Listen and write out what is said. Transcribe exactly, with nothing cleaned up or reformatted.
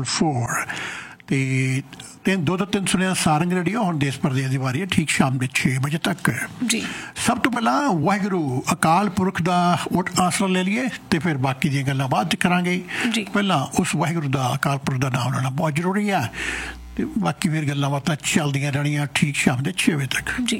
Four ਤੇ ਤਿੰਨ ਦੋ ਤੋਂ ਤਿੰਨ ਸੁਣਿਆ ਸਾਰੰਗ ਰੇਡੀਓ। ਹੁਣ ਦੇਸ਼ ਪ੍ਰਦੇਸ਼ ਦੀ ਵਾਰੀ ਹੈ, ਠੀਕ ਸ਼ਾਮ ਦੇ ਛੇ ਵਜੇ ਤੱਕ ਜੀ। ਸਭ ਤੋਂ ਪਹਿਲਾਂ ਵਾਹਿਗੁਰੂ ਅਕਾਲ ਪੁਰਖ ਦਾ ਓਟ ਆਸਰਾ ਲੈ ਲਈਏ ਤੇ ਫਿਰ ਬਾਕੀ ਦੀਆਂ ਗੱਲਾਂ ਬਾਅਦ 'ਚ ਕਰਾਂਗੇ। ਪਹਿਲਾਂ ਉਸ ਵਾਹਿਗੁਰੂ ਦਾ ਅਕਾਲ ਪੁਰਖ ਦਾ ਨਾਮ ਲੈਣਾ ਬਹੁਤ ਜ਼ਰੂਰੀ ਆ ਤੇ ਬਾਕੀ ਫਿਰ ਗੱਲਾਂ ਬਾਤਾਂ ਚੱਲਦੀਆਂ ਰਹਿਣੀਆਂ ਠੀਕ ਸ਼ਾਮ ਦੇ ਛੇ ਵਜੇ ਤੱਕ ਜੀ।